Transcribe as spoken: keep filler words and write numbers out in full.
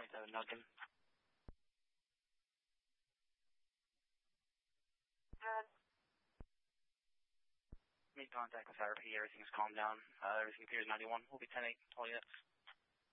twenty-seven Nugget. Made contact with I R P, everything's calmed down. Uh, everything appears ninety-one. We'll be ten eight, twenty minutes.